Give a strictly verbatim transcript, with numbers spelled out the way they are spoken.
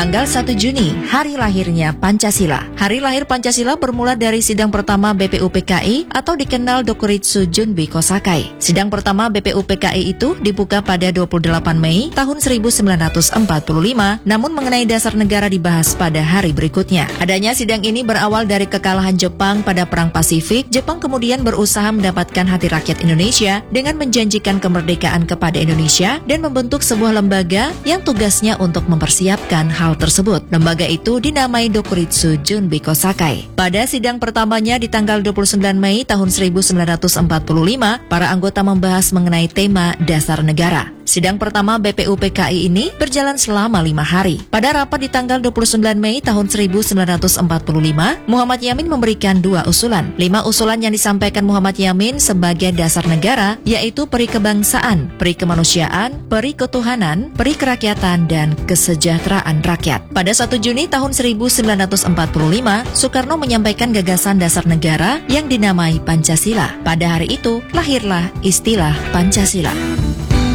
tanggal satu Juni, hari lahirnya Pancasila. Hari lahir Pancasila bermula dari sidang pertama B P U P K I atau dikenal Dokuritsu Junbi Kosakai. Sidang pertama B P U P K I itu dibuka pada dua puluh delapan Mei tahun seribu sembilan ratus empat puluh lima, namun mengenai dasar negara dibahas pada hari berikutnya. Adanya sidang ini berawal dari kekalahan Jepang pada Perang Pasifik. Jepang kemudian berusaha mendapatkan hati rakyat Indonesia dengan menjanjikan kemerdekaan kepada Indonesia dan membentuk sebuah lembaga yang tugasnya untuk mempersiapkan hal tersebut. Lembaga itu dinamai Dokuritsu Junbi Kosakai. Pada sidang pertamanya di tanggal dua puluh sembilan Mei tahun seribu sembilan ratus empat puluh lima, para anggota membahas mengenai tema dasar negara. Sidang pertama B P U P K I ini berjalan selama lima hari. Pada rapat di tanggal dua puluh sembilan Mei tahun seribu sembilan ratus empat puluh lima, Muhammad Yamin memberikan dua usulan. Lima usulan yang disampaikan Muhammad Yamin sebagai dasar negara yaitu peri kebangsaan, peri kemanusiaan, peri ketuhanan, peri kerakyatan, dan kesejahteraan rakyat. Pada satu Juni tahun seribu sembilan ratus empat puluh lima, Soekarno menyampaikan gagasan dasar negara yang dinamai Pancasila. Pada hari itu, lahirlah istilah Pancasila.